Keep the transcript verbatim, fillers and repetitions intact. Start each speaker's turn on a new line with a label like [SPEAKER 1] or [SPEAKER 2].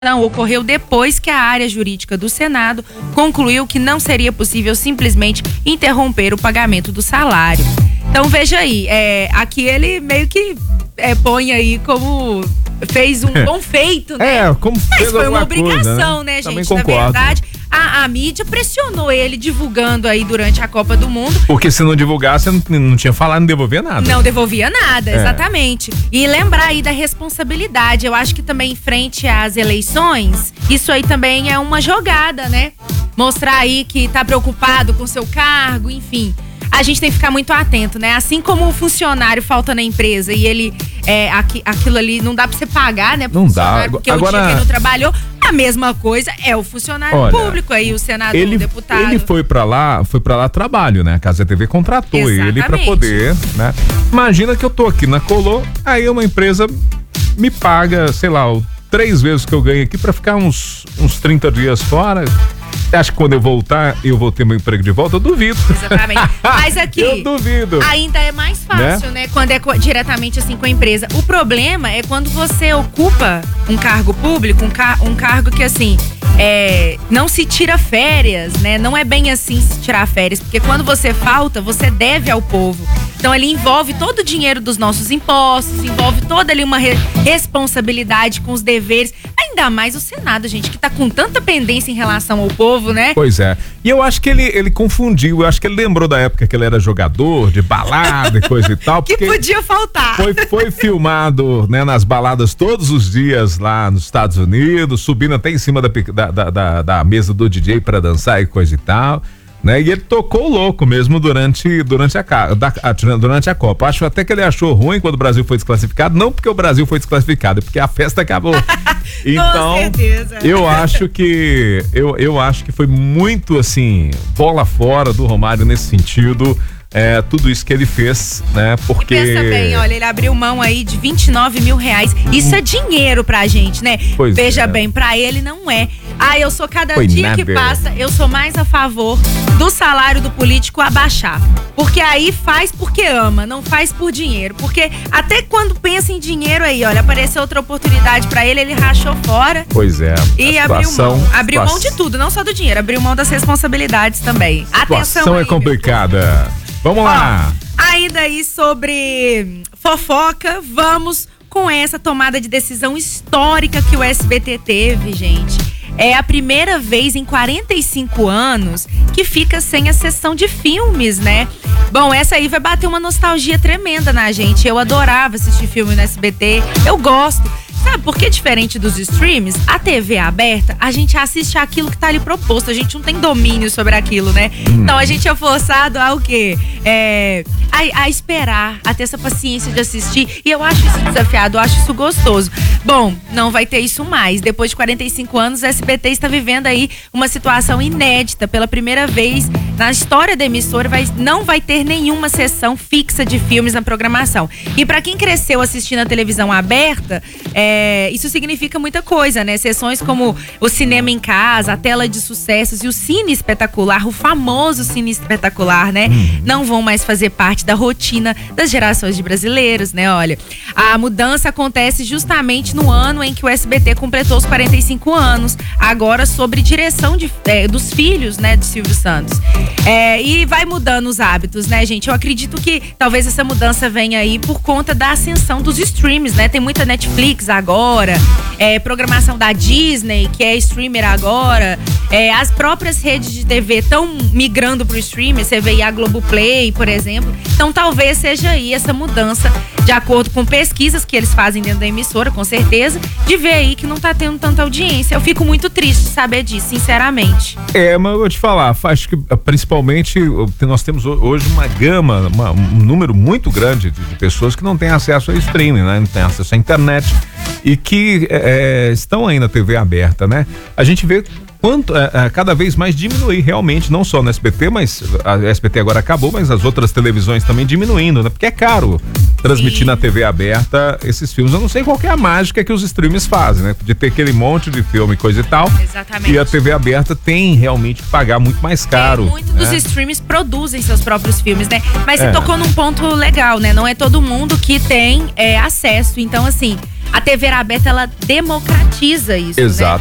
[SPEAKER 1] Não, ocorreu depois que a área jurídica do Senado concluiu que não seria possível simplesmente interromper o pagamento do salário. Então veja aí, é, aqui ele meio que é, põe aí como fez um bom feito, né?
[SPEAKER 2] É, como
[SPEAKER 1] Mas
[SPEAKER 2] fez
[SPEAKER 1] foi uma
[SPEAKER 2] obrigação,
[SPEAKER 1] obrigação, né, né
[SPEAKER 2] Também
[SPEAKER 1] gente?
[SPEAKER 2] concordo.
[SPEAKER 1] Na verdade, a, a mídia pressionou ele divulgando aí durante a Copa do Mundo.
[SPEAKER 2] Porque se não divulgasse, não, não tinha falado, não devolvia nada.
[SPEAKER 1] Não devolvia nada,
[SPEAKER 2] É.
[SPEAKER 1] exatamente. E lembrar aí da responsabilidade. Eu acho que também em frente às eleições, isso aí também é uma jogada, né? Mostrar aí que tá preocupado com seu cargo, enfim. A gente tem que ficar muito atento, né? Assim como o funcionário falta na empresa e ele, é, aqui, aquilo ali não dá pra você pagar, né?
[SPEAKER 2] Não dá.
[SPEAKER 1] Porque
[SPEAKER 2] Agora-
[SPEAKER 1] o dia que ele não trabalhou, a mesma coisa é o funcionário
[SPEAKER 2] Olha,
[SPEAKER 1] público aí, o senador,
[SPEAKER 2] Ele,
[SPEAKER 1] o deputado.
[SPEAKER 2] ele foi pra lá, foi para lá a trabalho, né? A Casa T V contratou ele pra
[SPEAKER 1] Exatamente.
[SPEAKER 2] poder, né? Imagina que eu tô aqui na Colô, aí uma empresa me paga, sei lá, o- três vezes que eu ganho aqui pra ficar uns, uns trinta dias fora. Você acha que quando eu voltar, eu vou ter meu emprego de volta? Eu duvido.
[SPEAKER 1] Exatamente. Mas aqui,
[SPEAKER 2] Eu duvido.
[SPEAKER 1] ainda é mais fácil, né? Quando é co- diretamente assim com a empresa. O problema é quando você ocupa um cargo público, um, ca- um cargo que assim, é, não se tira férias, né? Não é bem assim se tirar férias, porque quando você falta, você deve ao povo. Então ele envolve todo o dinheiro dos nossos impostos, envolve toda ali uma re- responsabilidade com os deveres. Ainda mais o Senado, gente, que tá com tanta pendência em relação ao povo, né?
[SPEAKER 2] Pois é. E eu acho que ele, ele confundiu, eu acho que ele lembrou da época que ele era jogador de balada e coisa e tal.
[SPEAKER 1] Que
[SPEAKER 2] porque
[SPEAKER 1] podia faltar.
[SPEAKER 2] Foi, foi filmado, né, nas baladas todos os dias lá nos Estados Unidos, subindo até em cima da, pic- da, da, da- da mesa do D J pra dançar e coisa e tal. Né? E ele tocou louco mesmo durante, durante, a, ca- da- a- durante a Copa. Acho até que ele achou ruim quando o Brasil foi desclassificado, não porque o Brasil foi desclassificado, é porque a festa acabou. Então,
[SPEAKER 1] certeza.
[SPEAKER 2] eu acho que eu, eu acho que foi muito assim, bola fora do Romário nesse sentido. É, tudo isso que ele fez, né? Porque.
[SPEAKER 1] E pensa bem, olha, ele abriu mão aí de vinte e nove mil reais. Isso é dinheiro pra gente, né?
[SPEAKER 2] Pois
[SPEAKER 1] Veja
[SPEAKER 2] é.
[SPEAKER 1] bem, pra ele não é. Ah, eu sou cada
[SPEAKER 2] Foi
[SPEAKER 1] dia que
[SPEAKER 2] nada.
[SPEAKER 1] passa, eu sou mais a favor do salário do político abaixar. Porque aí faz porque ama, não faz por dinheiro. Porque até quando pensa em dinheiro aí, olha, apareceu outra oportunidade pra ele, ele rachou fora.
[SPEAKER 2] Pois é.
[SPEAKER 1] E
[SPEAKER 2] a
[SPEAKER 1] abriu
[SPEAKER 2] situação-
[SPEAKER 1] mão. Abriu mão de
[SPEAKER 2] situação-
[SPEAKER 1] tudo, não só do dinheiro, abriu mão das responsabilidades também.
[SPEAKER 2] A
[SPEAKER 1] Atenção
[SPEAKER 2] situação
[SPEAKER 1] aí,
[SPEAKER 2] é complicada. Vamos lá.
[SPEAKER 1] Ainda aí sobre fofoca, vamos com essa tomada de decisão histórica que o S B T teve, gente. É a primeira vez em quarenta e cinco anos que fica sem a sessão de filmes, né? Bom, essa aí vai bater uma nostalgia tremenda na gente. Eu adorava assistir filme no S B T, eu gosto. Sabe, porque diferente dos streams, a T V aberta, a gente assiste aquilo que tá ali proposto. A gente não tem domínio sobre aquilo, né?
[SPEAKER 2] Hum.
[SPEAKER 1] Então a gente é forçado a o quê? É, a, a esperar, a ter essa paciência de assistir. E eu acho isso desafiado, eu acho isso gostoso. Bom, não vai ter isso mais. Depois de quarenta e cinco anos, o S B T está vivendo aí uma situação inédita. Pela primeira vez na história da emissora, vai, não vai ter nenhuma sessão fixa de filmes na programação. E pra quem cresceu assistindo a televisão aberta, é, isso significa muita coisa, né? Sessões como o cinema em casa, a tela de sucessos e o cine espetacular, o famoso cine espetacular, né? Não vão mais fazer parte da rotina das gerações de brasileiros, né? Olha, a mudança acontece justamente no ano em que o S B T completou os quarenta e cinco anos, agora sobre direção de, é, dos filhos, né, de Silvio Santos. É, e vai mudando os hábitos, né, gente? Eu acredito que talvez essa mudança venha aí por conta da ascensão dos streams, né? Tem muita Netflix agora, é, programação da Disney, que é streamer agora, é, as próprias redes de T V estão migrando pro streamer, você vê aí a Globoplay, por exemplo. Então talvez seja aí essa mudança, de acordo com pesquisas que eles fazem dentro da emissora, com certeza, de ver aí que não tá tendo tanta audiência. Eu fico muito triste de saber disso, sinceramente.
[SPEAKER 2] É, mas eu vou te falar, acho que principalmente nós temos hoje uma gama, uma- um número muito grande de, de pessoas que não têm acesso a streaming, né? Não têm acesso à internet e que é, é, estão aí na T V aberta, né? A gente vê quanto é, é, cada vez mais diminuir realmente, não só no S B T, mas a S B T agora acabou, mas as outras televisões também diminuindo, né? Porque é caro transmitir
[SPEAKER 1] Sim.
[SPEAKER 2] na T V aberta esses filmes. Eu não sei qual que é a mágica que os streams fazem, né? De ter aquele monte de filme e coisa e tal.
[SPEAKER 1] Exatamente.
[SPEAKER 2] E a T V aberta tem realmente que pagar muito mais caro.
[SPEAKER 1] É, muito dos
[SPEAKER 2] né?
[SPEAKER 1] streams produzem seus próprios filmes, né? Mas você
[SPEAKER 2] É.
[SPEAKER 1] tocou num ponto legal, né? Não é todo mundo que tem é, acesso. Então, assim, a T V aberta, ela democratiza isso,
[SPEAKER 2] Exato.
[SPEAKER 1] né?